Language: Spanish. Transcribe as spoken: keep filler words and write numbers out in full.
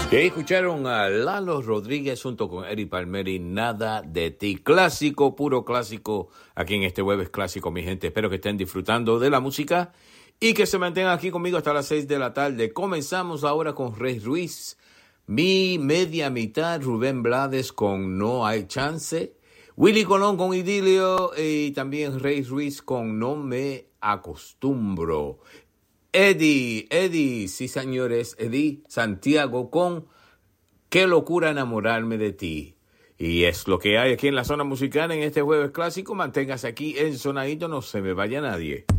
Y ahí escucharon a Lalo Rodríguez junto con Eddie Palmieri, Nada de Ti. Clásico, puro clásico, aquí en este Jueves Clásico, mi gente. Espero que estén disfrutando de la música y que se mantengan aquí conmigo hasta las seis de la tarde. Comenzamos ahora con Rey Ruiz, Mi Media Mitad, Rubén Blades con No Hay Chance, Willy Colón con Idilio y también Rey Ruiz con No Me Acostumbro. Eddie, Eddie, sí señores, Eddie Santiago con Qué locura enamorarme de ti. Y es lo que hay aquí en la zona musical en este Jueves Clásico. Manténgase aquí en Sonadito, no se me vaya nadie.